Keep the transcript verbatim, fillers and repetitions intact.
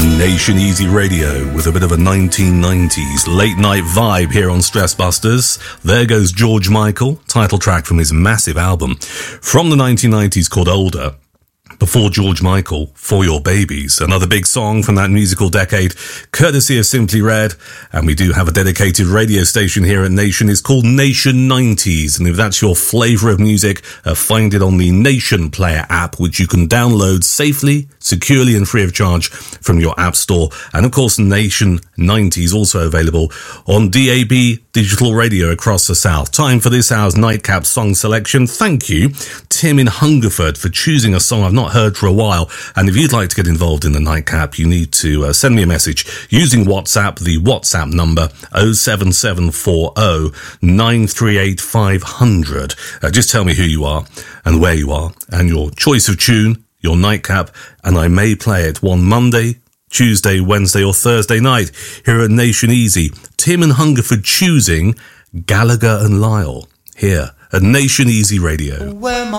Nation Easy Radio with a bit of a nineteen nineties late night vibe here on Stress Busters. There goes George Michael, title track from his massive album from the nineteen nineties called Older. Before George Michael, For Your Babies, another big song from that musical decade, courtesy of Simply Red. And we do have a dedicated radio station here at Nation. It's called Nation nineties. And if that's your flavour of music, uh, find it on the Nation Player app, which you can download safely, securely and free of charge from your app store. And of course, Nation nineties also available on D A B digital radio across the South. Time for this hour's Nightcap song selection. Thank you, Tim in Hungerford, for choosing a song I've not heard for a while. And if you'd like to get involved in the Nightcap, you need to uh, send me a message using WhatsApp. The WhatsApp number oh seven seven four oh nine three eight five hundred. Uh, just tell me who you are and where you are and your choice of tune, your Nightcap, and I may play it one Monday, Tuesday, Wednesday or Thursday night here at Nation Easy. Tim and Hungerford choosing Gallagher and Lyle here at Nation Easy Radio.